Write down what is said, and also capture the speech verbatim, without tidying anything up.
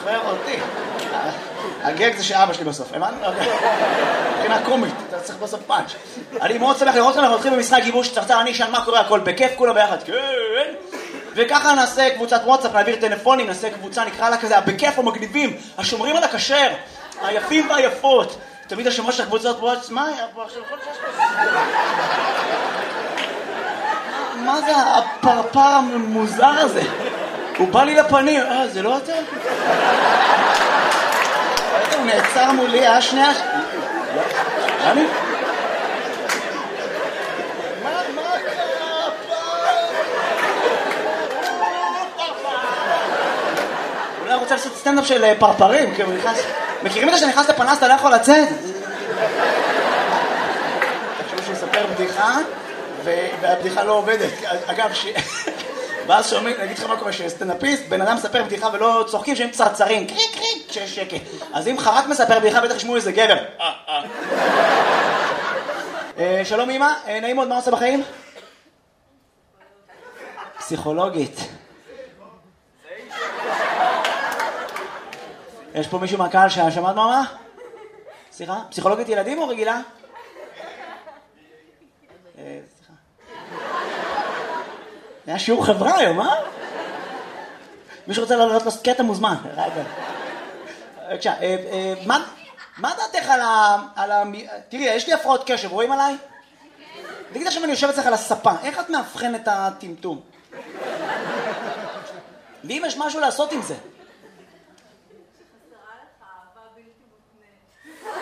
זוכר אותי. הגג זה שאבא שלי בסוף, הבנת? מבחינה קומית, אתה צריך בסוף פאנץ'. אני מאוד שמח לראות כאן, אנחנו הולכים במשחק גיבוש צרצר, אני אשאל מה קורה, הכל בכיף, כולם ביחד, כן. וככה נעשה קבוצת וואטסאפ, נעביר טלפונים, נעשה קבוצה, נקרא לה כזה, בכיף המגניבים, השומרים על הכשר, היפים והיפות. תמיד השומר של הקבוצות וואטסאפ, מה היה פה עכשיו? מה זה הפרפר המוזר הזה? הוא בא לי לפנים, אה, זה לא אתה? הוא נעצר מולי, אה, שנייה? אני? מה, מה קרה פעם? אולי הוא רוצה לעשות סטנדאפ של פרפרים, כי הוא נכנס... מכירים את זה שנכנס לפנס, אתה לא יכול לצאת? תחשבו שהוא יספר בדיחה, והבדיחה לא עובדת. אגב, ש... ואז שומעים, נגיד לך מה קורה, שסטנדאפיסט, בן אדם מספר בדיחה ולא צוחקים, שהם צרצרים, קריק קריק, כשיש שקט. אז אם חרק מספר בדיחה, בטח ישמעו איזה גבר. שלום אמא, נעים מאוד, מה עושה בחיים? פסיכולוגית. יש פה מישהו מהקהל ששמעת מה? סליחה? פסיכולוגית ילדים או רגילה? סליחה. היה שיעור חברה היום, אה? מישהו רוצה לעלות לו קטע מוזמן. בבקשה, מה דעתך על ה... תראי, יש לי הפרעות קשב, רואים עליי? תגיד עכשיו אני יושב אצלך על הספה, איך את מאבחן את הטמטום? ואם יש משהו לעשות עם זה?